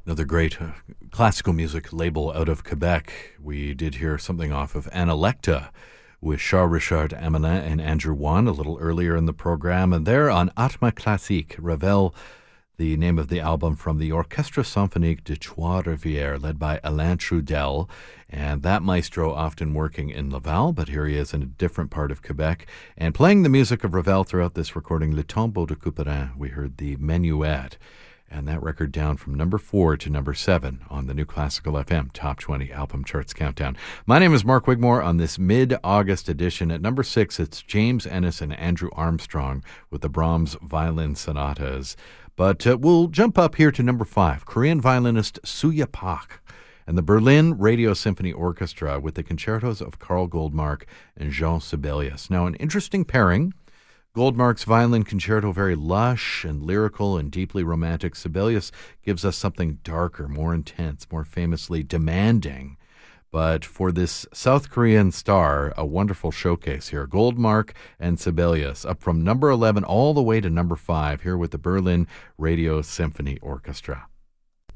Another great classical music label out of Quebec. We did hear something off of Analecta with Charles-Richard Amelin and Andrew Wan a little earlier in the program. And there on Atma Classique, Ravel, the name of the album from the Orchestre Symphonique de Trois-Rivières, led by Alain Trudel. And that maestro often working in Laval, but here he is in a different part of Quebec. And playing the music of Ravel throughout this recording, Le Tombeau de Couperin, we heard the Menuet. And that record down from number 4 to number 7 on the New Classical FM Top 20 Album Charts Countdown. My name is Mark Wigmore on this mid-August edition. At number 6, it's James Ennis and Andrew Armstrong with the Brahms Violin Sonatas. But we'll jump up here to number 5, Korean violinist Suya Pak and the Berlin Radio Symphony Orchestra with the concertos of Carl Goldmark and Jean Sibelius. Now, an interesting pairing. Goldmark's violin concerto, very lush and lyrical and deeply romantic. Sibelius gives us something darker, more intense, more famously demanding. But for this South Korean star, a wonderful showcase here. Goldmark and Sibelius up from number 11 all the way to number 5 here with the Berlin Radio Symphony Orchestra.